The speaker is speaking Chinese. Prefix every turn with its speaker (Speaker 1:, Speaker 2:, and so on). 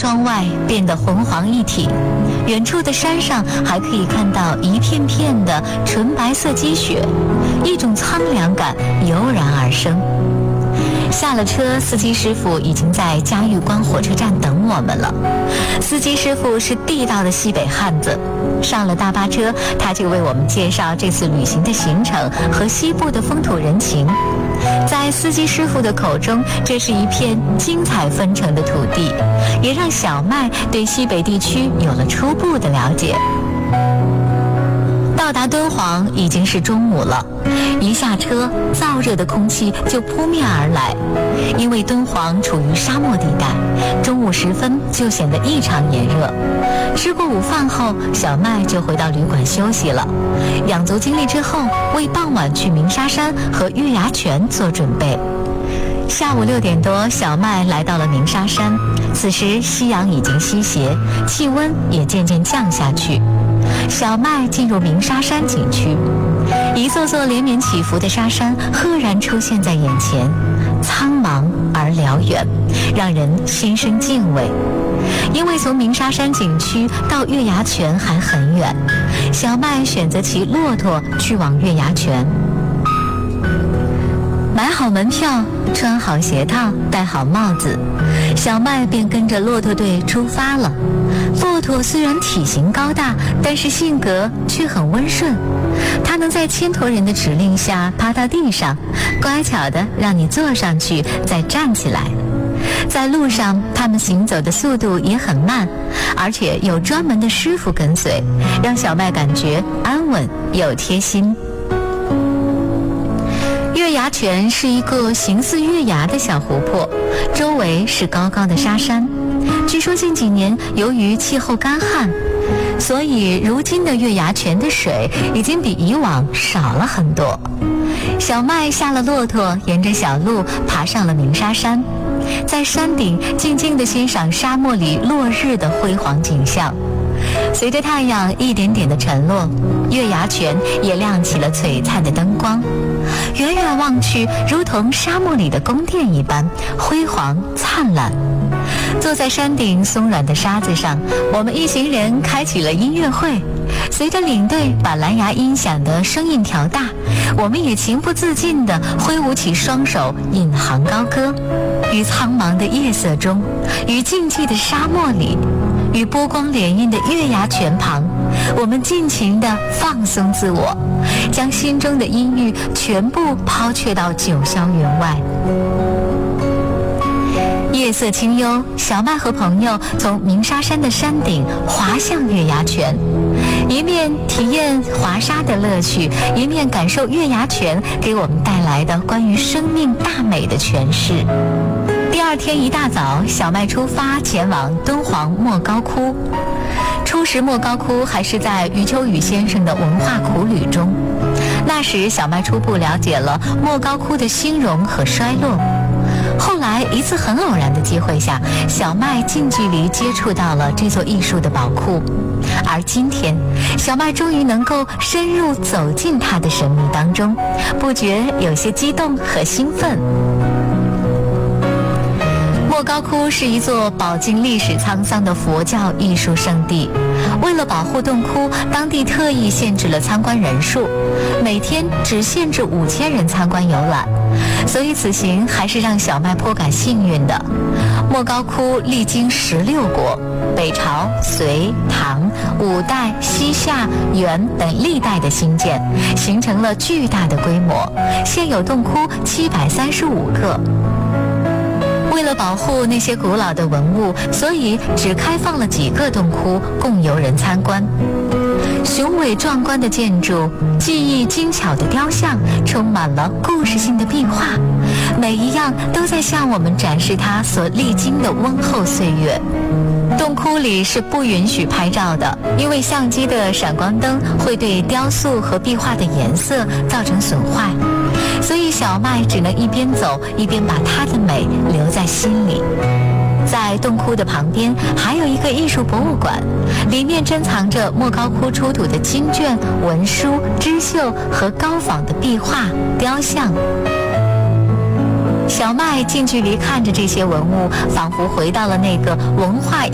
Speaker 1: 窗外变得浑黄一体，远处的山上还可以看到一片片的纯白色积雪，一种苍凉感油然而生。下了车，司机师傅已经在嘉峪关火车站等我们了。司机师傅是地道的西北汉子，上了大巴车，他就为我们介绍这次旅行的行程和西部的风土人情。在司机师傅的口中，这是一片精彩纷呈的土地，也让小麦对西北地区有了初步的了解。到达敦煌已经是中午了，一下车，燥热的空气就扑面而来。因为敦煌处于沙漠地带，中午时分就显得异常炎热。吃过午饭后，小麦就回到旅馆休息了。养足精力之后，为傍晚去鸣沙山和月牙泉做准备。下午6点多，小麦来到了鸣沙山。此时夕阳已经西斜，气温也渐渐降下去。小麦进入鸣沙山景区，一座座连绵起伏的沙山赫然出现在眼前，苍茫而辽远，让人心生敬畏。因为从鸣沙山景区到月牙泉还很远，小麦选择骑骆驼去往月牙泉。买好门票，穿好鞋套，戴好帽子，小麦便跟着骆驼队出发了。骆驼虽然体型高大，但是性格却很温顺，它能在牵驼人的指令下趴到地上，乖巧地让你坐上去再站起来。在路上，他们行走的速度也很慢，而且有专门的师傅跟随，让小麦感觉安稳又贴心。月牙泉是一个形似月牙的小湖泊，周围是高高的沙山。据说近几年由于气候干旱，所以如今的月牙泉的水已经比以往少了很多。小麦下了骆驼，沿着小路爬上了鸣沙山，在山顶静静地欣赏沙漠里落日的辉煌景象。随着太阳一点点的沉落，月牙泉也亮起了璀璨的灯光，远远望去如同沙漠里的宫殿一般辉煌灿烂。坐在山顶松软的沙子上，我们一行人开启了音乐会。随着领队把蓝牙音响的声音调大，我们也情不自禁地挥舞起双手，引吭高歌。于苍茫的夜色中，于静寂的沙漠里，与波光潋滟的月牙泉旁，我们尽情地放松自我，将心中的阴郁全部抛却到九霄云外。夜色清幽，小麦和朋友从鸣沙山的山顶滑向月牙泉，一面体验滑沙的乐趣，一面感受月牙泉给我们带来的关于生命大美的诠释。第二天一大早，小麦出发前往敦煌莫高窟。初识莫高窟还是在余秋雨先生的文化苦旅中，那时小麦初步了解了莫高窟的兴荣和衰落。后来一次很偶然的机会下，小麦近距离接触到了这座艺术的宝库，而今天小麦终于能够深入走进它的神秘当中，不觉有些激动和兴奋。莫高窟是一座饱经历史沧桑的佛教艺术圣地，为了保护洞窟，当地特意限制了参观人数，每天只限制5000人参观游览，所以此行还是让小麦颇感幸运的。莫高窟历经16国，北朝、隋、唐、五代、西夏、元等历代的兴建，形成了巨大的规模，现有洞窟735个。为了保护那些古老的文物，所以只开放了几个洞窟供游人参观。雄伟壮观的建筑，技艺精巧的雕像，充满了故事性的壁画，每一样都在向我们展示它所历经的温厚岁月。洞窟里是不允许拍照的，因为相机的闪光灯会对雕塑和壁画的颜色造成损坏，所以小麦只能一边走一边把它的美留在心里。在洞窟的旁边还有一个艺术博物馆，里面珍藏着莫高窟出土的经卷、文书、织绣和高仿的壁画、雕像。小麦近距离看着这些文物，仿佛回到了那个文化